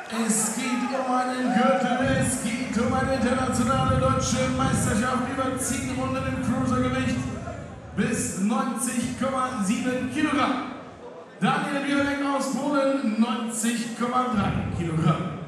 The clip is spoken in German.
Es geht um einen Gürtel, es geht um eine internationale deutsche Meisterschaft über 10 Runden im Cruisergewicht bis 90,7 Kilogramm. Daniel Bierbeck aus Polen, 90,3 Kilogramm.